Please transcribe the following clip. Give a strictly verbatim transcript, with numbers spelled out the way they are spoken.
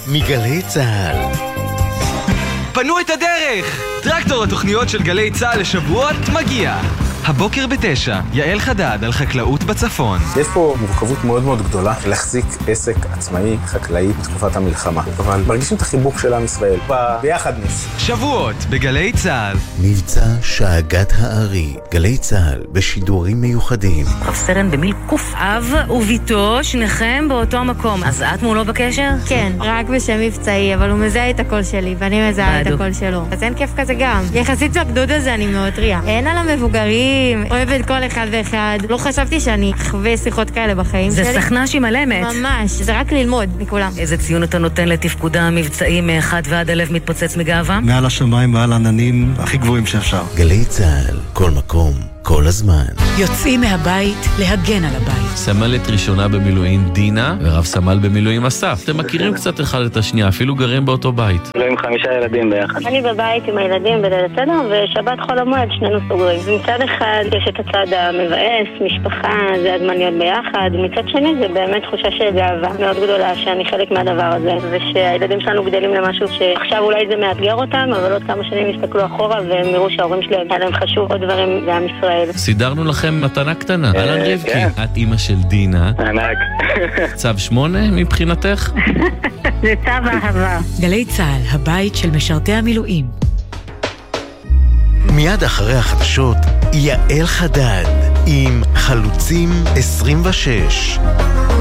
מגלי צהל. פנו את הדרך! טרקטור התוכניות של גלי צהל לשבועות מגיע. הבוקר בתשע, יעל חדד על חקלאות בצפון. יש פה מורכבות מאוד מאוד גדולה להחזיק עסק עצמאי, חקלאי, בתקופת המלחמה. אבל מרגישים את החיבוק של עם ישראל, ביחדנס. שבועות בגלי צהל. מבצע שאגת הארי, גלי צהל בשידורים מיוחדים. רב סרן במיל קוף אב וביתו, שניכם באותו מקום. אז את מולו בקשר? כן, רק בשם מבצעי, אבל הוא מזהה את הקול שלי, ואני מזהה את הקול שלו. אז אין כיף כזה גם. יחסית לגדוד הזה אני מאוד טריה. אין על המבוגרים. אוהבת כל אחד ואחד. לא חשבתי שאני אחווה שיחות כאלה בחיים זה שלי. זה סכנה שהיא מלמת. ממש, זה רק ללמוד מכולם. איזה ציון אתה נותן לתפקודה המבצעי מאחד ועד הלב מתפוצץ מגאווה? מעל השמיים ועל עננים הכי גבוהים שאפשר. גלי צהל, כל מקום, כל הזמן. יוצאים מהבית להגן על הבית. סמלת ראשונה במילואים דינה ורב סמל במילואים אסף. אתם מכירים קצת אחד את השנייה, אפילו גרים באותו בית. לא עם חמישה ילדים ביחד. אני בבית עם הילדים בליל הסדר, ושבת חול המועד שנינו סוגרים. מצד אחד יש את הצד המבאס, משפחה, זה הזמן להיות ביחד. מצד שני זה באמת תחושה של גאווה מאוד גדולה שאני חלק מהדבר הזה, ושהילדים שלנו גדלים למשהו שעכשיו אולי זה מאתגר אותם, אבל עוד כמה שנים יסתכלו אחורה והם יראו שההורים שלהם היה להם חשוב עוד דברים לעם ישראל. סידרנו לכם מתנה קטנה. אהלן רבקי, את אימא של דינה. ענק. צו שמונה מבחינתך? זה צו אהבה. גלי צהל, הבית של משרתי המילואים. מיד אחרי החדשות, יעל חדד עם חלוצים עשרים ושש.